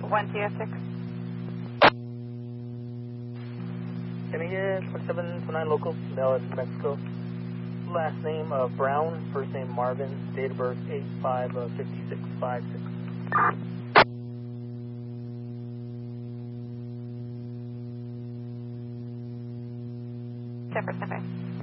1TS6. Can I get 2729 local, Dallas, Mexico? Last name Brown, first name Marvin, date of birth 855656. Separate.